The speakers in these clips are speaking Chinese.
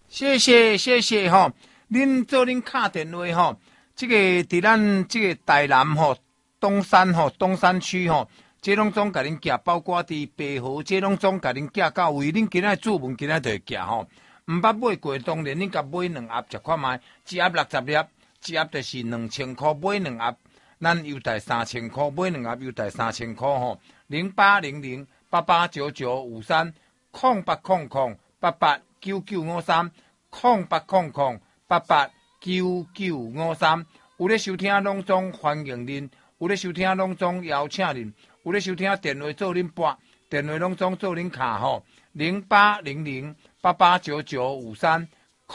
谢谢吼，恁做恁敲电话吼，这个伫咱这个台南吼，东山区吼，这拢总甲恁寄，包括伫北河，这拢总甲恁寄到位。恁今仔注文，今仔就会寄吼。毋捌买过，当然恁甲买2盒食看卖，一盒60粒，一盒就是2000块，买2盒，咱优待3000块，买2盒优待3000块吼。0800889953 0800889953 0800889953，有咧收听拢总欢迎恁，有咧收听拢总邀请恁，有咧收听电话做恁拨，电话拢总做恁卡吼，0800889953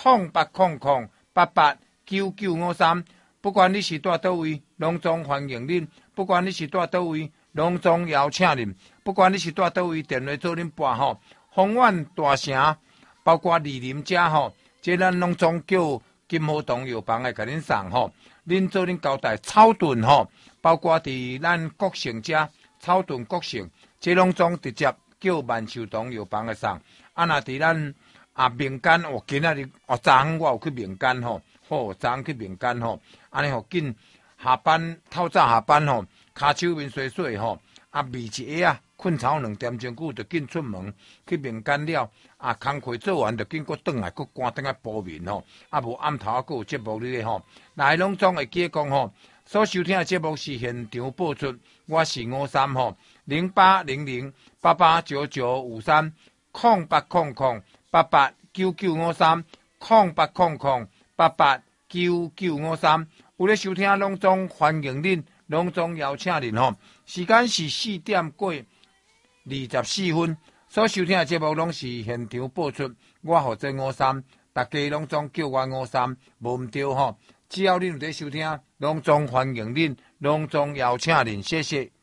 0800889953，不管你是住倒位，拢总欢迎恁，不管你是住倒位，拢总邀请恁，不管你是住倒位，电话做恁拨吼，丰苑大城，包括莅临遮吼。这咱拢总叫金河东药房来甲恁送吼，恁做恁交代草屯吼，包括伫咱国城遮草屯国城，这拢总直接叫万寿东药房来送。啊，若伫咱民间，今仔日昨昏我有去民间吼，昨昏去民间吼，安尼紧下班透早下班吼，骹手面洗洗吼，味一下啊，困巢2点钟久就紧出门去民间了。工课做完就紧，搁转来，搁赶转来补眠吼。无暗头搁有节目咧吼。来拢总会记讲吼，所收听的节目是现场播出。我是53吼，0800889953 0800889953 0800889953，有咧收听拢总欢迎恁，拢总邀请恁吼。时间是4点过24分。所收听的节目拢是现场播出，我负责53，大家拢总叫我53，无毋对吼。只要恁有在收听，拢总欢迎恁，拢总邀请恁，谢谢。